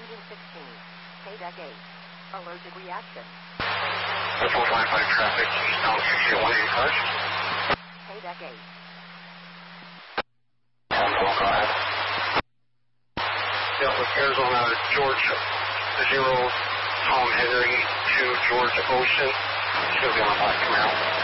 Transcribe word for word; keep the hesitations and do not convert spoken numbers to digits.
Engine sixteen. K deck eight. Allergic reaction. That's one five five traffic, eastbound sixty one eighty-five. K deck eight. one four, go ahead. Delta Arizona, George zero, Tom Henry to George Ocean. Still be on a black Camaro.